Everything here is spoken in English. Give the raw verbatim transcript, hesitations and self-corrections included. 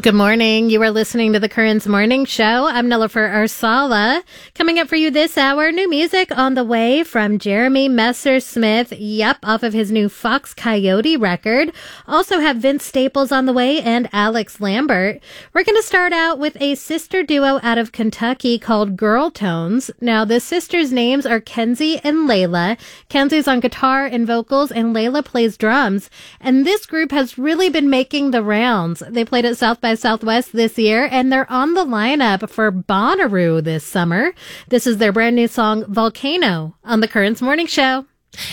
Good morning. You are listening to the Currents Morning Show. I'm Nilofer Arsala. Coming up for you this hour, new music on the way from Jeremy Messersmith. Yep, off of his new Fox Coyote record. Also have Vince Staples on the way and Alex Lambert. We're going to start out with a sister duo out of Kentucky called Girl Tones. Now, the sisters' names are Kenzie and Layla. Kenzie's on guitar and vocals, and Layla plays drums. And this group has really been making the rounds. They played at South by Southwest this year, and they're on the lineup for Bonnaroo this summer. This is their brand new song, Volcano, on the Currents Morning Show.